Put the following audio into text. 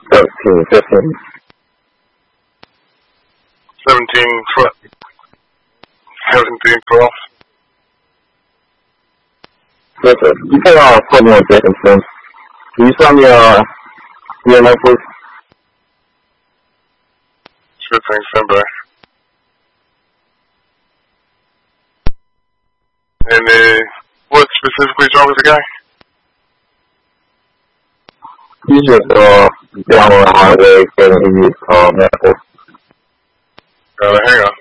13, 15. 17 foot. 17 12. Yes, sir. You can put me on Dickinson. Can you send me your number, please? Sure thing, stand by. And what specifically is wrong with the guy? He's just down on the highway and he needs medical. Hang on.